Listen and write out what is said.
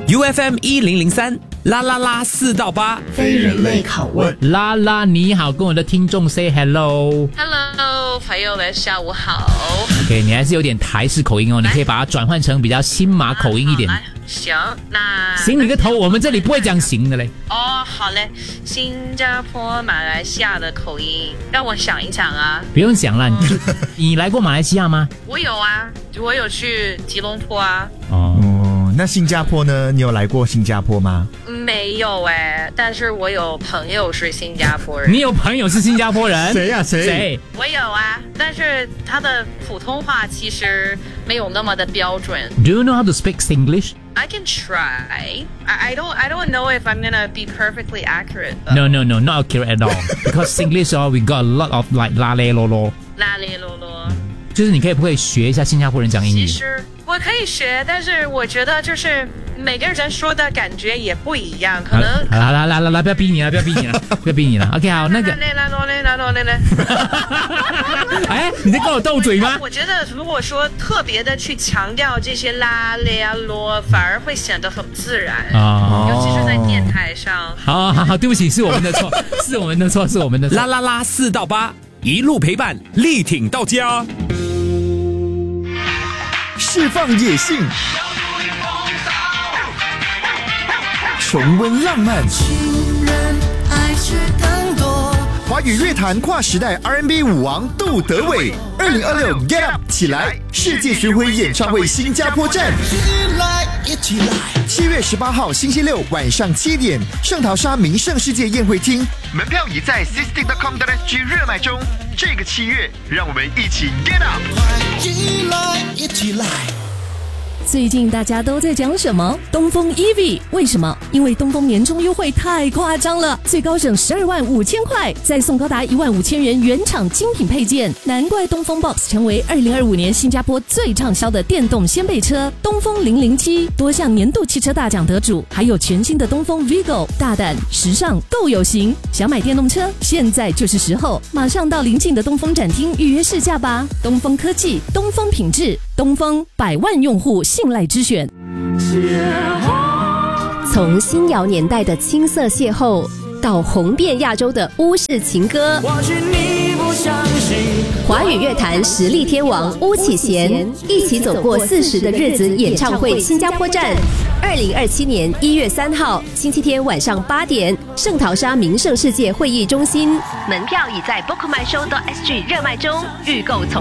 UFM 1003啦啦啦4到8， 非人类拷问。 啦啦，你好，跟我的听众 say hello。Hello， 朋友们，下午好。 OK， 你还是有点台式口音哦，你可以把它转换成比较新马口音一点。 行，那行你个头，我们这里不会讲行的嘞。 哦，好嘞，新加坡、马来西亚的口音，让我想一想啊。 不用想了，你来过马来西亚吗？ 我有啊，我有去吉隆坡啊。 哦，那新加坡呢？你有来过新加坡吗？ 没有但是我有朋友是新加坡人。 你有朋友是新加坡人？ 谁呀？谁？ 我有啊，但是他的普通话其实没有那么的标准。 Do you know how to speak English? I can try. I don't know if I'm gonna be perfectly accurate. Though. No, not accurate at all. Because English, we got a lot of like 啦咧啰啰。 啦咧啰啰。 就是你可以不可以学一下新加坡人讲英语？ 其实我可以学，但是我觉得就是每个人说的感觉也不一样，可能。 来，不要逼你了，不要逼你了。OK， 好，那个。哎，你在跟我斗嘴吗？ 我觉得如果说特别的去强调这些啦咧啰，反而会显得很自然尤其是在电台上。 好，对不起，是我们的错，是我们的错。 啦啦啦4到8，一路陪伴，力挺到家。 释放野性，重温浪漫， 情人爱却更多。 华语乐坛跨时代 R&B 舞王杜德伟，2026 Get Up 起来世界巡回演唱会新加坡站， 一起来 7月18号星期六晚上7点，圣淘沙名胜世界宴会厅，门票已在 sisting.com.sg 热卖中。这个7月，让我们一起 Get Up， 一起来。 最近大家都在讲什么？东风 EV 为什么？因为东风年终优惠太夸张了，最高省12万5千块，再送高达1万5千元原厂精品配件，难怪东风 Box 成为2025年新加坡最畅销的电动掀背车。东风007多项年度汽车大奖得主，还有全新的东风 Vigo， 大胆时尚够有型。想买电动车，现在就是时候，马上到邻近的东风展厅预约试驾吧。东风科技，东风品质，东风100万用户信赖之选。 从新谣年代的青涩邂逅，到红遍亚洲的巫式情歌，华语乐坛实力天王巫启贤一起走过40的日子演唱会新加坡站，2027年1月3号星期天晚上8点，圣淘沙名胜世界会议中心，门票已在 bookmyshow.sg 热卖中，预购从